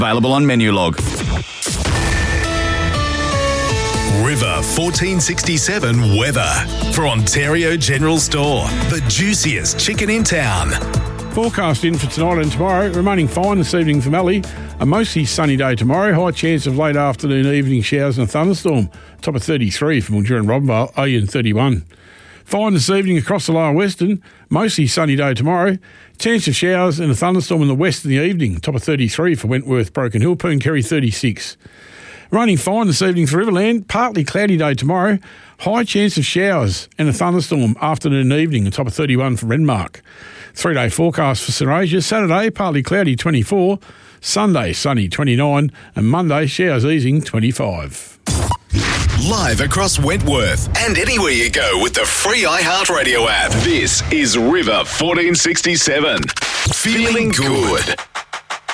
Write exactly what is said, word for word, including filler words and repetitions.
Available on menu log. River fourteen sixty-seven weather for Ontario General Store, the juiciest chicken in town. Forecast in for tonight and tomorrow. Remaining fine this evening for Mallee. A mostly sunny day tomorrow. High chance of late afternoon, evening showers and a thunderstorm. Top of thirty-three for Mildura and Robinvale. Oyen thirty-one. Fine this evening across the lower western. Mostly sunny day tomorrow. Chance of showers and a thunderstorm in the west in the evening. Top of thirty-three for Wentworth, Broken Hill. Pooncarry thirty-six. Raining fine this evening for Riverland. Partly cloudy day tomorrow. High chance of showers and a thunderstorm afternoon and evening. On top of thirty-one for Renmark. Three-day forecast for St Asia. Saturday, partly cloudy, twenty-four. Sunday, sunny, twenty-nine. And Monday, showers easing, twenty-five. Live across Wentworth and anywhere you go with the free iHeartRadio app. This is River fourteen sixty-seven. Feeling good.